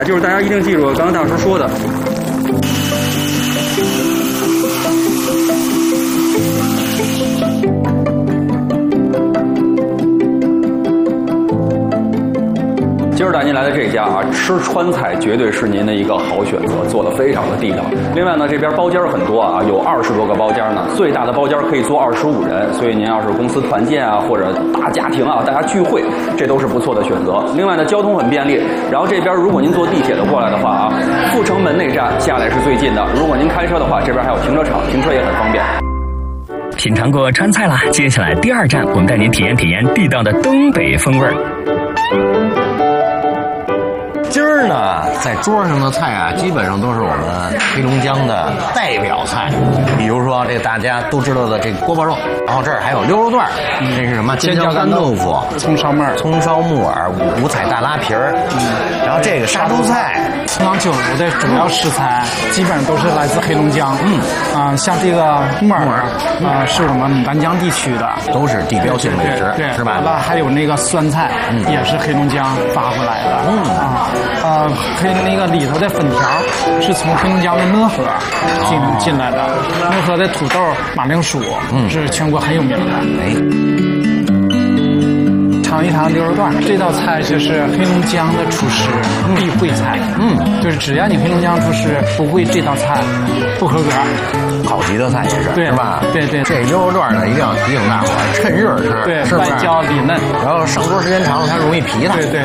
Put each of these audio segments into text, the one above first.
就是大家一定记住刚刚大叔说的。今儿带您来的这家啊，吃川菜绝对是您的一个好选择，做的非常的地道。另外呢，这边包间很多啊，有20多个包间呢，最大的包间可以坐25人，所以您要是公司团建啊，或者大家庭啊，大家聚会，这都是不错的选择。另外呢，交通很便利，然后这边如果您坐地铁的过来的话啊，阜成门内站下来是最近的。如果您开车的话，这边还有停车场，停车也很方便。 品尝过川菜了，接下来第2站，我们带您体验体验地道的东北风味儿。 今儿呢，在桌上的菜啊，基本上都是我们黑龙江的代表菜，比如说这个大家都知道的这个锅包肉，然后这儿还有溜肉段，这是什么？尖椒干豆腐、 葱烧木耳、 五彩大拉皮儿，然后这个杀猪菜。 清汤酒楼的主要食材基本上都是来自黑龙江，像这个木耳是我们牡丹江地区的， 都是地标性美食， 对， 是吧？ 完了还有那个酸菜，也是黑龙江发回来的，那个里头的粉条是从黑龙江的讷河进来的，讷河的土豆、马铃薯是全国很有名的。尝一尝溜肉段，这道菜就是黑龙江的厨师必会菜，就是只要你黑龙江厨师不会这道菜，不合格。 好极的菜也是， 对， 是吧？ 对，这溜肉段呢，一定要提醒大伙儿，趁热吃， 对， 是不是？ 外焦里嫩， 然后上桌时间长了，它容易皮的。 对，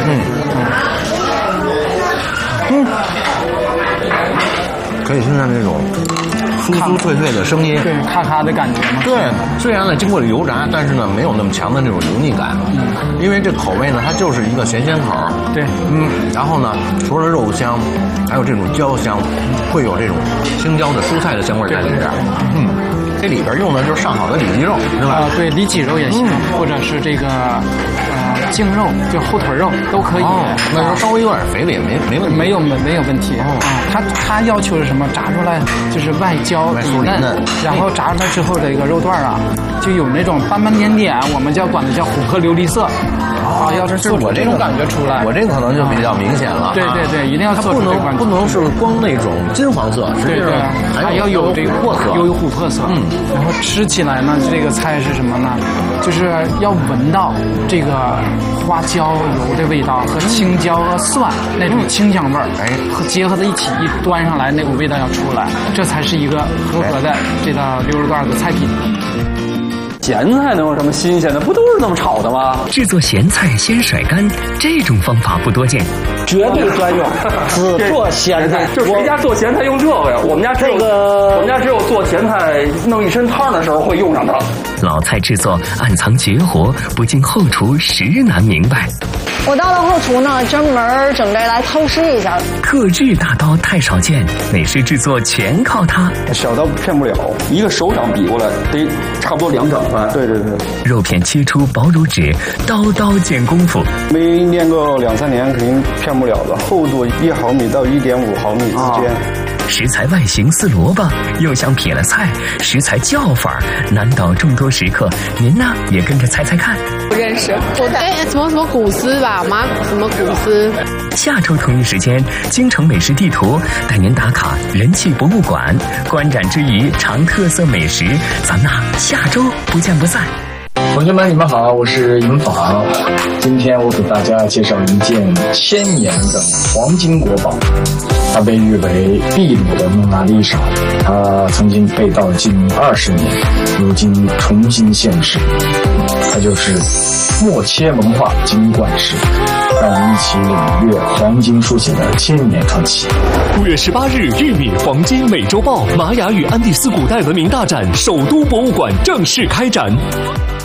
可以听到那种酥酥脆脆的声音， 对，咔咔的感觉嘛。 对，虽然呢经过了油炸，但是呢没有那么强的那种油腻感，因为这口味呢它就是一个咸鲜口， 对， 然后呢除了肉香，还有这种椒香，会有这种青椒的蔬菜的香味在里边，这里边用的就是上好的里脊肉，是吧？ 对，里脊肉也行，或者是这个颈肉，就后腿肉都可以。 那时候稍微有点肥的也没问题， 没有问题。他要求是什么？炸出来就是外焦里嫩，然后炸出来之后的一个肉段啊，就有那种斑斑点点，我们管它叫琥珀琉璃色。要是我这种感觉出来， 我这个可能就比较明显了。 对，一定要做出这个不能是光那种金黄色， 对，还要有这个琥珀色， 有琥珀色。然后吃起来呢，这个菜是什么呢？就是要闻到这个花椒油的味道和青椒和蒜那种清香味儿，和结合在一起，一端上来那股味道要出来，这才是一个合格的这道溜肉段的菜品。 咸菜能有什么新鲜的？不都是那么炒的吗？ 制作咸菜先甩干，这种方法不多见， 绝对专用，只做咸菜。 就是谁家做咸菜用这个呀？我们家只有做咸菜弄一身汤的时候会用上它。 老菜制作暗藏绝活，不经后厨实难明白。 我到了后厨呢，专门准备来偷师一下。 特制大刀太少见，美食制作全靠它。 小刀骗不了，一个手掌比过来得差不多2掌宽。对。 肉片切出薄如纸，刀刀见功夫。 没练个2-3年，肯定骗不了的。厚度1毫米到1.5毫米之间。 食材外形似萝卜，又像撇了菜，食材叫法难倒众多食客。您呢，也跟着猜猜看。 不认识，什么古丝吧，什么古丝。 下周同一时间，京城美食地图带您打卡人气博物馆，观展之余尝特色美食。咱们下周不见不散。 同学们，你们好，我是尹昉。今天我给大家介绍一件1000年的黄金国宝，它被誉为秘鲁的蒙娜丽莎，它曾经被盗近20年，如今重新现世。它就是默切文化金冠石，让我们一起领略黄金书写的1000年传奇。 5月18日，玉米黄金美洲豹玛雅与安第斯古代文明大展首都博物馆正式开展。